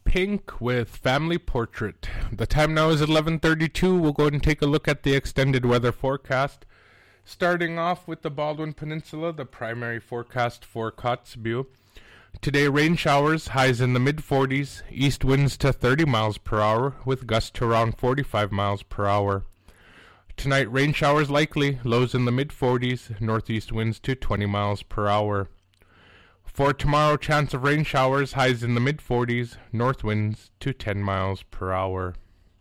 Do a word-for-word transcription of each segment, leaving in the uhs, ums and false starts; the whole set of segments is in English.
Pink with Family Portrait. The time now is eleven thirty-two. We'll go ahead and take a look at the extended weather forecast. Starting off with the Baldwin Peninsula, the primary forecast for Kotzebue. Today, rain showers, highs in the mid forties, east winds to thirty miles per hour, with gusts to around forty-five miles per hour. Tonight, rain showers likely, lows in the mid forties, northeast winds to twenty miles per hour. For tomorrow, chance of rain showers, highs in the mid forties, north winds to ten miles per hour.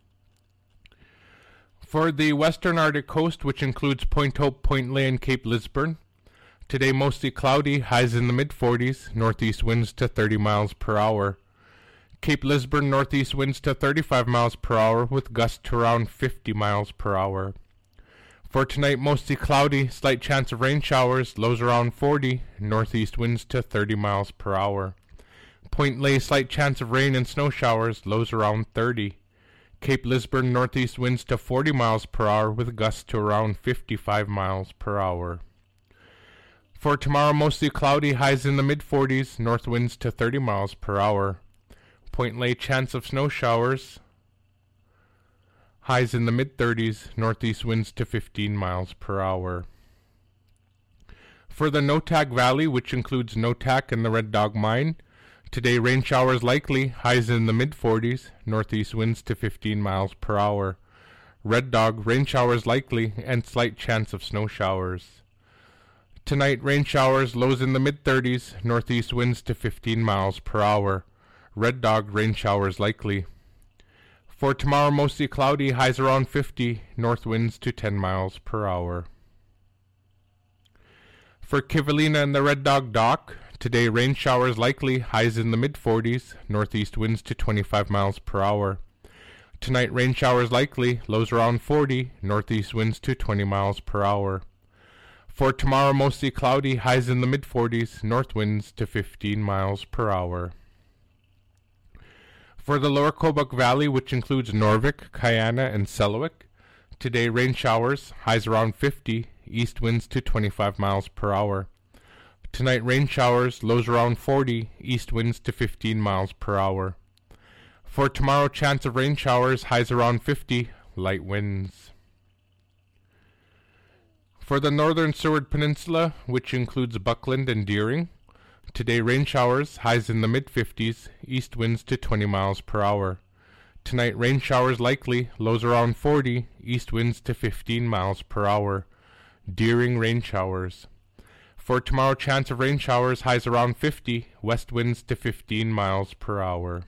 For the western Arctic coast, which includes Point Hope, Point Ley, and Cape Lisburne, today mostly cloudy, highs in the mid forties, northeast winds to thirty miles per hour. Cape Lisburne, northeast winds to thirty-five miles per hour, with gusts to around fifty miles per hour. For tonight, mostly cloudy, slight chance of rain showers, lows around forty, northeast winds to thirty miles per hour. Point Ley, slight chance of rain and snow showers, lows around thirty. Cape Lisburne, northeast winds to forty miles per hour, with gusts to around fifty-five miles per hour. For tomorrow, mostly cloudy, highs in the mid forties, north winds to thirty miles per hour. Point Ley, chance of snow showers, highs in the mid thirties, northeast winds to fifteen miles per hour. For the Noatak Valley, which includes Noatak and the Red Dog Mine, today rain showers likely, highs in the mid forties, northeast winds to fifteen miles per hour. Red Dog, rain showers likely, and slight chance of snow showers. Tonight, rain showers, lows in the mid thirties, northeast winds to fifteen miles per hour. Red Dog, rain showers likely. For tomorrow, mostly cloudy, highs around fifty, north winds to ten miles per hour. For Kivalina and the Red Dog Dock, today rain showers likely, highs in the mid forties, northeast winds to twenty-five miles per hour. Tonight, rain showers likely, lows around forty, northeast winds to twenty miles per hour. For tomorrow, mostly cloudy, highs in the mid forties, north winds to fifteen miles per hour. For the lower Kobuk Valley, which includes Norvik, Kayana, and Selawik, today rain showers, highs around fifty, east winds to twenty-five miles per hour. Tonight, rain showers, lows around forty, east winds to fifteen miles per hour. For tomorrow, chance of rain showers, highs around fifty, light winds. For the northern Seward Peninsula, which includes Buckland and Deering, today rain showers, highs in the mid fifties, east winds to twenty miles per hour. Tonight, rain showers likely, lows around forty, east winds to fifteen miles per hour. Deering, rain showers. For tomorrow, chance of rain showers, highs around fifty, west winds to fifteen miles per hour.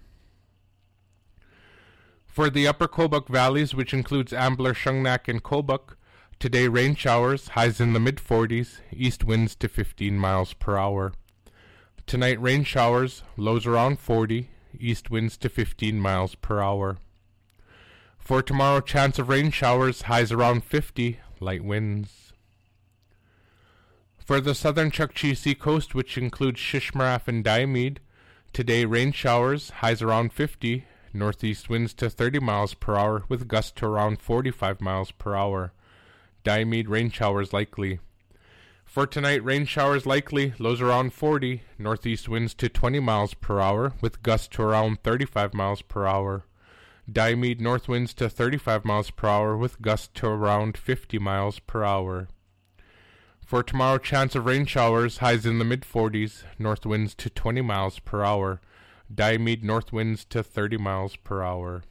For the upper Kobuk valleys, which includes Ambler, Shungnak, and Kobuk, today rain showers, highs in the mid forties, east winds to fifteen miles per hour. Tonight, rain showers, lows around forty, east winds to fifteen miles per hour. For tomorrow, chance of rain showers, highs around fifty, light winds. For the southern Chukchi Seacoast, which includes Shishmaref and Diomede, today rain showers, highs around fifty, northeast winds to thirty miles per hour, with gusts to around forty-five miles per hour. Diomede, rain showers likely. For tonight, rain showers likely, lows around forty, northeast winds to twenty miles per hour, with gusts to around thirty-five miles per hour. Diomede, north winds to thirty-five miles per hour, with gusts to around fifty miles per hour. For tomorrow, chance of rain showers, highs in the mid forties, north winds to twenty miles per hour. Diomede, north winds to thirty miles per hour.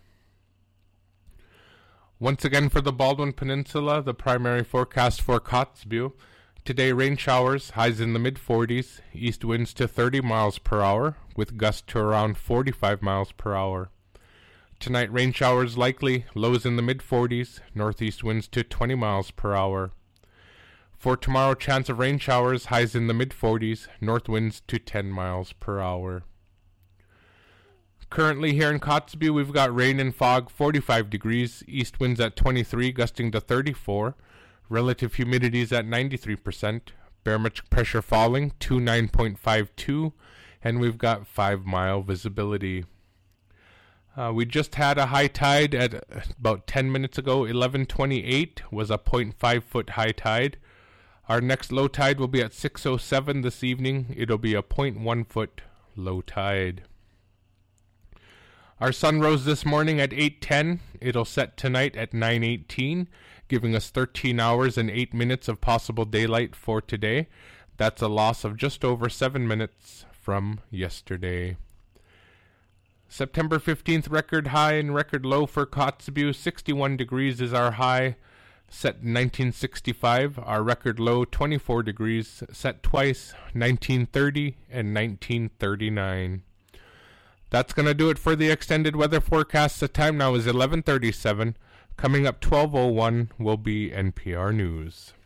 Once again, for the Baldwin Peninsula, the primary forecast for Kotzebue. Today, rain showers, highs in the mid forties, east winds to thirty miles per hour, with gusts to around forty-five miles per hour. Tonight, rain showers likely, lows in the mid forties, northeast winds to twenty miles per hour. For tomorrow, chance of rain showers, highs in the mid forties, north winds to ten miles per hour. Currently here in Kotzebue, we've got rain and fog, forty-five degrees, east winds at twenty-three, gusting to thirty-four. Relative humidity is at ninety-three percent. Barometric pressure falling, twenty-nine point five two, and we've got five mile visibility. Uh, we just had a high tide at about ten minutes ago. eleven twenty-eight was a zero point five foot high tide. Our next low tide will be at six oh seven this evening. It'll be a zero point one foot low tide. Our sun rose this morning at eight ten. It'll set tonight at nine eighteen, giving us thirteen hours and eight minutes of possible daylight for today. That's a loss of just over seven minutes from yesterday. September fifteenth, record high and record low for Kotzebue. sixty-one degrees is our high, set in nineteen sixty-five. Our record low, twenty-four degrees, set twice, nineteen thirty and nineteen thirty-nine. That's going to do it for the extended weather forecast. The time now is eleven thirty-seven. Coming up twelve oh one will be N P R News.